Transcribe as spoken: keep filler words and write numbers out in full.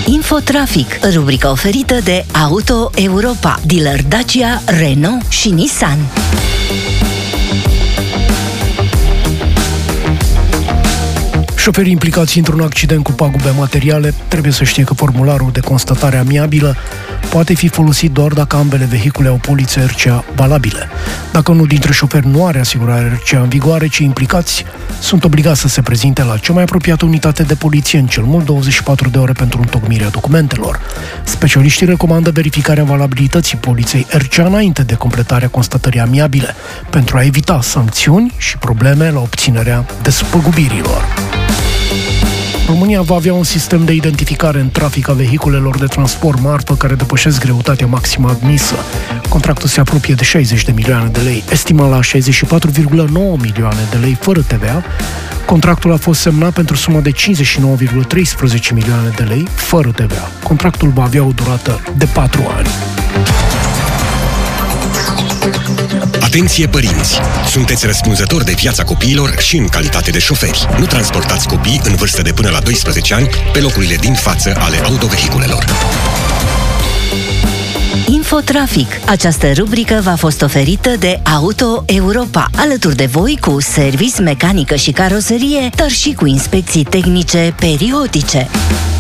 Infotrafic, rubrica oferită de Auto Europa, dealer Dacia, Renault și Nissan. Șoferii implicați într-un accident cu pagube materiale trebuie să știe că formularul de constatare amiabilă poate fi folosit doar dacă ambele vehicule au polițe R C A valabile. Dacă unul dintre șoferi nu are asigurare R C A în vigoare, cei implicați sunt obligați să se prezinte la cea mai apropiată unitate de poliție în cel mult douăzeci și patru de ore pentru întocmirea documentelor. Specialiștii recomandă verificarea valabilității poliței R C A înainte de completarea constatării amiabile, pentru a evita sancțiuni și probleme la obținerea despăgubirilor. România va avea un sistem de identificare în trafic a vehiculelor de transport marfă care depășesc greutatea maximă admisă. Contractul se apropie de șaizeci de milioane de lei, estimat la șaizeci și patru virgulă nouă milioane de lei fără T V A. Contractul a fost semnat pentru suma de cincizeci și nouă virgulă treisprezece milioane de lei fără T V A. Contractul va avea o durată de patru ani. Atenție părinți! Sunteți răspunzători de viața copiilor și în calitate de șoferi. Nu transportați copii în vârstă de până la doisprezece ani pe locurile din față ale autovehiculelor. Infotrafic. Această rubrică v-a fost oferită de Auto Europa, alături de voi cu service, mecanică și caroserie, dar și cu inspecții tehnice periodice.